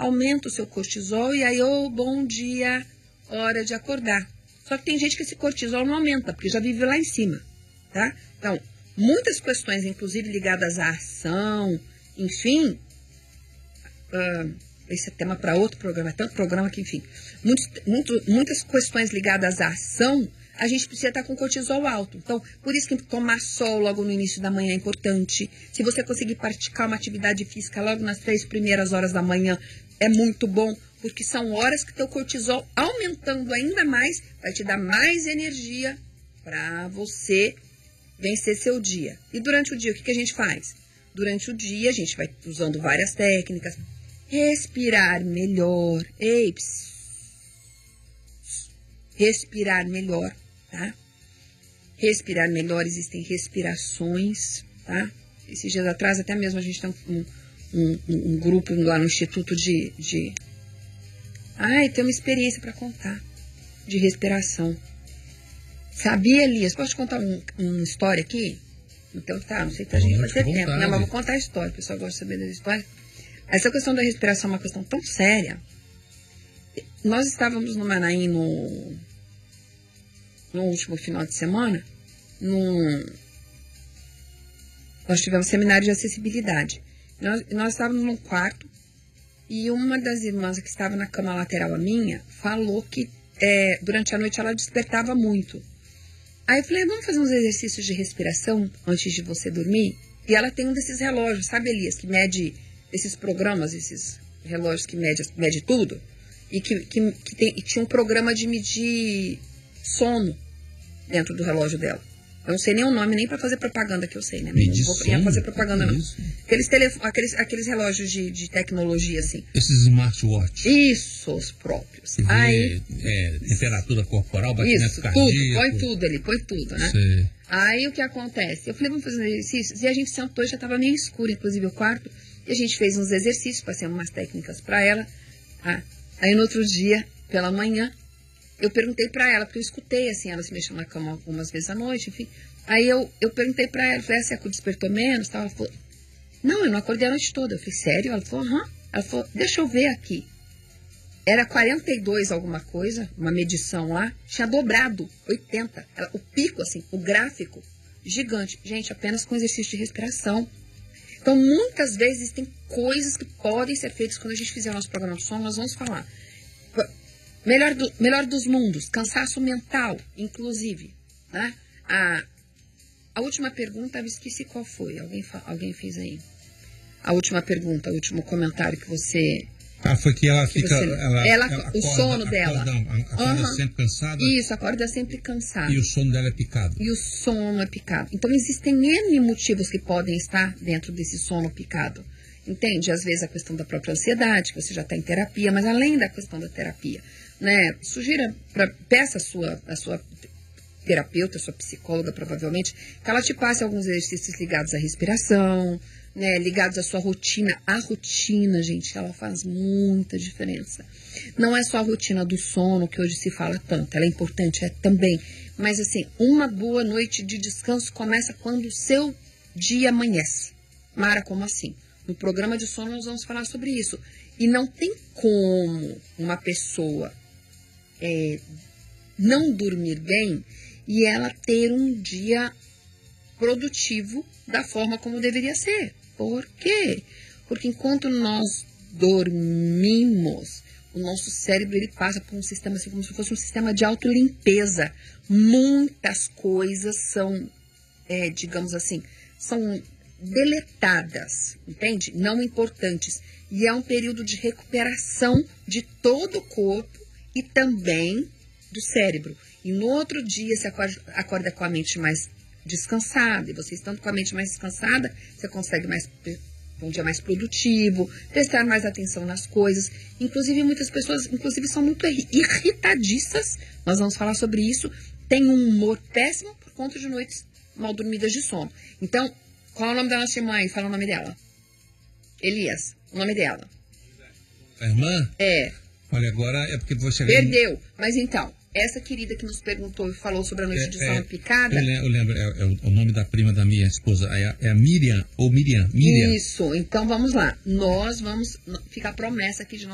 aumenta o seu cortisol e aí, bom dia, hora de acordar. Só que tem gente que esse cortisol não aumenta, porque já vive lá em cima, tá? Então, muitas questões, inclusive ligadas à ação, enfim, esse é tema para outro programa, é tanto programa que, enfim, muitas questões ligadas à ação, a gente precisa estar com cortisol alto. Então, por isso que tomar sol logo no início da manhã é importante. Se você conseguir praticar uma atividade física logo nas 3 primeiras horas da manhã, é muito bom, porque são horas que teu cortisol, aumentando ainda mais, vai te dar mais energia para você vencer seu dia. E durante o dia, o que a gente faz? Durante o dia, a gente vai usando várias técnicas. Respirar melhor. Respirar melhor, tá? Respirar melhor, existem respirações, tá? Esses dias atrás, até mesmo a gente tem um grupo lá no Instituto tem uma experiência para contar de respiração. Sabia, Elias? Posso te contar uma história aqui? Então tá, não sei se a gente vai ter tempo. Não, mas vou contar a história, o pessoal gosta de saber da história. Essa questão da respiração é uma questão tão séria. Nós estávamos no Manaim no último final de semana. Nós tivemos seminário de acessibilidade. Nós estávamos num quarto e uma das irmãs que estava na cama lateral a minha falou que durante a noite ela despertava muito. Aí eu falei, vamos fazer uns exercícios de respiração antes de você dormir? E ela tem um desses relógios, sabe, Elias, que mede esses programas, esses relógios que mede tudo? E que tinha um programa de medir sono dentro do relógio dela. Eu não sei nem o nome, nem para fazer propaganda que eu sei, né? Não vou fazer propaganda, não. Aqueles relógios de tecnologia, assim. Esses smartwatch. Isso, os próprios. Aí, temperatura corporal, batimento cardíaco. Tudo, põe tudo, né? Sei. Aí o que acontece? Eu falei, vamos fazer exercícios. E a gente sentou, já estava meio escuro, inclusive o quarto. E a gente fez uns exercícios, passei umas técnicas para ela. Tá? Aí no outro dia, pela manhã, eu perguntei pra ela, porque eu escutei, assim, ela se mexendo na cama algumas vezes à noite, enfim. Aí eu perguntei pra ela, falei, você despertou menos? Ela falou, não, eu não acordei a noite toda. Eu falei, sério? Ela falou, aham. Ela falou, deixa eu ver aqui. Era 42 alguma coisa, uma medição lá, tinha dobrado, 80. O pico, assim, o gráfico, gigante. Gente, apenas com exercício de respiração. Então, muitas vezes, tem coisas que podem ser feitas quando a gente fizer o nosso programa de sono, nós vamos falar. Melhor dos mundos, cansaço mental, inclusive. Né? A última pergunta, eu esqueci qual foi. Alguém fez aí? A última pergunta, o último comentário que você... foi que ela fica... O sono dela. Acorda sempre cansada. Isso, acorda sempre cansada. E o sono dela é picado. E o sono é picado. Então, existem N motivos que podem estar dentro desse sono picado. Entende? Às vezes a questão da própria ansiedade, que você já está em terapia, mas além da questão da terapia, né? Peça a sua terapeuta, a sua psicóloga, provavelmente, que ela te passe alguns exercícios ligados à respiração, né, ligados à sua rotina. A rotina, gente, ela faz muita diferença. Não é só a rotina do sono, que hoje se fala tanto. Ela é importante, também. Mas, assim, uma boa noite de descanso começa quando o seu dia amanhece. Mara, como assim? No programa de sono nós vamos falar sobre isso. E não tem como uma pessoa não dormir bem e ela ter um dia produtivo da forma como deveria ser. Por quê? Porque enquanto nós dormimos, o nosso cérebro ele passa por um sistema assim, como se fosse um sistema de autolimpeza. Muitas coisas são, digamos assim, são deletadas, entende? Não importantes. E é um período de recuperação de todo o corpo e também do cérebro. E no outro dia você acorda com a mente mais descansada. E você estando com a mente mais descansada, você consegue um dia mais produtivo, prestar mais atenção nas coisas. Inclusive, muitas pessoas são muito irritadiças. Nós vamos falar sobre isso. Tem um humor péssimo por conta de noites mal dormidas de sono. Então, qual é o nome da nossa mãe? Fala o nome dela. Elias, o nome dela. A irmã? É. Olha, agora é porque vou chegar... Perdeu. Mas então, essa querida que nos perguntou e falou sobre a noite de sono picada... Eu lembro, o nome da prima da minha esposa, é a Miriam, ou Miriam. Isso, então vamos lá. Nós vamos ficar promessa aqui de